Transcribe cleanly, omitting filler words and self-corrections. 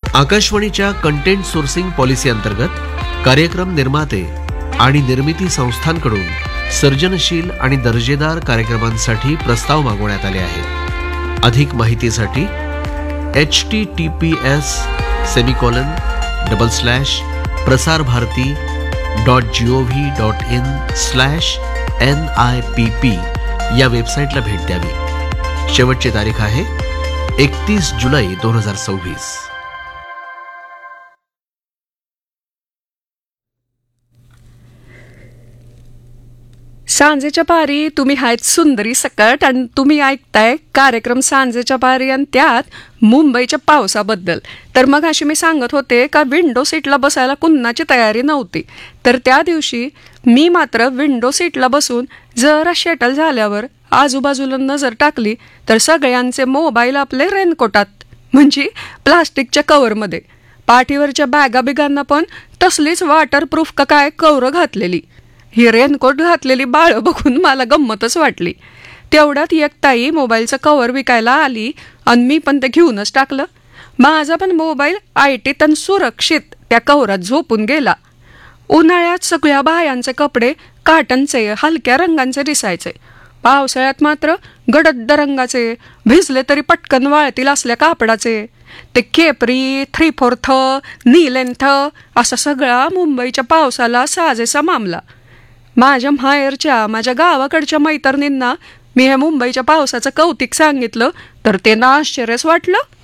आकाशवाणीच्या content sourcing policy अंतर्गत कार्यक्रम निर्माते आणि निर्मिती संस्थांकडून सर्जनशील आणि दर्जेदार कार्यक्रमांसाठी प्रस्ताव मागवण्यात आले आहेत. अधिक माहितीसाठी https://prasarbharati.gov.in/NIPP या वेबसाईटला भेट द्यावी. शेवटची तारीख आहे 31 जुलै 2026. सांजेच्या पारी तुम्ही आहेत सुंदरी सकट आणि तुम्ही ऐकताय कार्यक्रम सांजेच्या पारी आणि त्यात मुंबईच्या पावसाबद्दल. तर मग अशी मी सांगत होते का विंडो सीटला बसायला कुणाची तयारी नव्हती, तर त्या दिवशी मी मात्र विंडो सीटला बसून जरा शेटल झाल्यावर आजूबाजूला नजर टाकली तर सगळ्यांचे मोबाईल आपले रेनकोटात म्हणजे प्लास्टिकच्या कव्हरमध्ये. पाठीवरच्या बॅगा बिगांना पण तसलीच वॉटरप्रूफ का काय कव्हरं घातलेली. ही रेनकोट घातलेली बाळं बघून मला गंमतच वाटली. तेवढ्यात एक ताई मोबाईलचं कव्हर विकायला आली आणि मी पण ते घेऊनच टाकलं. माझा पण मोबाईल आयटीत आणि सुरक्षित त्या कव्हरात झोपून गेला. उन्हाळ्यात सगळ्या बायांचे कपडे काटनचे हलक्या रंगांचे दिसायचे. पावसाळ्यात मात्र गडद रंगाचे, भिजले तरी पटकन वाळतील असल्या कापडाचे. ते केपरी, 3/4, नी लेंथ असा सगळा मुंबईच्या पावसाला साजेसा मामला. माझ्या माहेरच्या माझ्या गावाकडच्या मैत्रिणींना मी हे मुंबईच्या पावसाचं कौतिक सांगितलं तर त्यांना आश्चर्यच वाटलं.